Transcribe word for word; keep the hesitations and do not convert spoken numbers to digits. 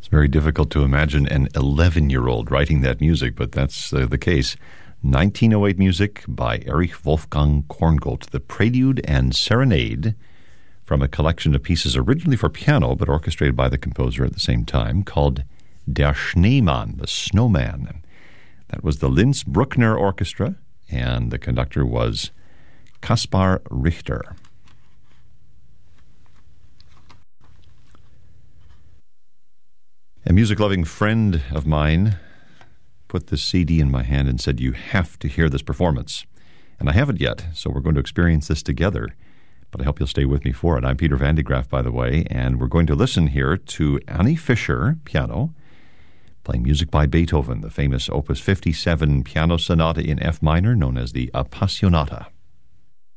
It's very difficult to imagine an eleven-year-old writing that music, but that's uh, the case. nineteen oh eight music by Erich Wolfgang Korngold, the Prelude and Serenade, from a collection of pieces originally for piano, but orchestrated by the composer at the same time, called Der Schneemann, the Snowman. That was the Linz Bruckner Orchestra, and the conductor was Kaspar Richter. A music-loving friend of mine put this C D in my hand and said, "You have to hear this performance." And I haven't yet, so we're going to experience this together. But I hope you'll stay with me for it. I'm Peter Van de Graaff, by the way, and we're going to listen here to Annie Fischer, piano, playing music by Beethoven, the famous Opus fifty-seven piano sonata in F minor known as the Appassionata.